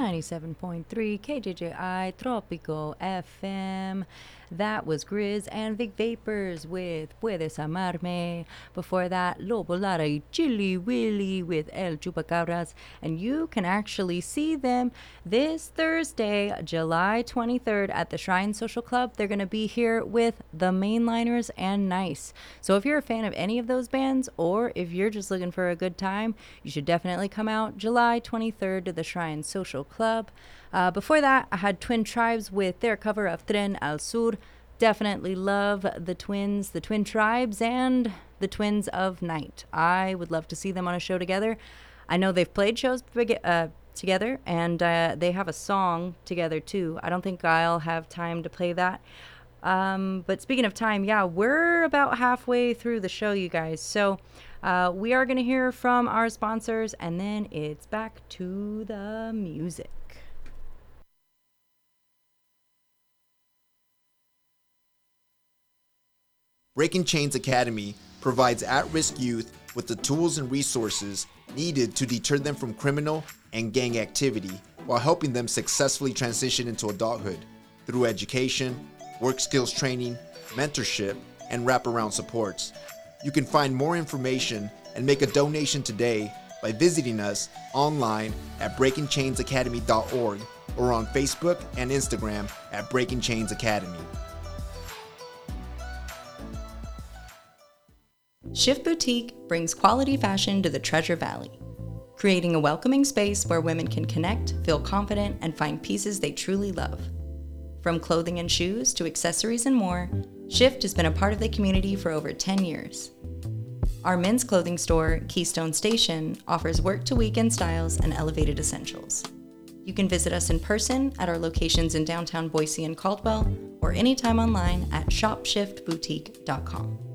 97.3 KJJI Tropico FM. That was Grizz and Vic Vapors with Puedes Amarme. Before that, Lobo Lara y Chili Willy with El Chupacabras. And you can actually see them this Thursday, July 23rd at the Shrine Social Club. They're going to be here with the Mainliners and Nice. So if you're a fan of any of those bands, or if you're just looking for a good time, you should definitely come out July 23rd to the Shrine Social Club. Before that, I had Twin Tribes with their cover of Tren al Sur. Definitely love the Twin Tribes and the Twins of Night. I would love to see them on a show together. I know they've played shows together, and they have a song together too. I don't think I'll have time to play that. But speaking of time, yeah, we're about halfway through the show, you guys. So we are going to hear from our sponsors, and then it's back to the music. Breaking Chains Academy provides at-risk youth with the tools and resources needed to deter them from criminal and gang activity while helping them successfully transition into adulthood through education, work skills training, mentorship, and wraparound supports. You can find more information and make a donation today by visiting us online at breakingchainsacademy.org or on Facebook and Instagram at Breaking Chains Academy. Shift Boutique brings quality fashion to the Treasure Valley, creating a welcoming space where women can connect, feel confident, and find pieces they truly love. From clothing and shoes to accessories and more, Shift has been a part of the community for over 10 years. Our men's clothing store, Keystone Station, offers work-to-weekend styles and elevated essentials. You can visit us in person at our locations in downtown Boise and Caldwell, or anytime online at shopshiftboutique.com.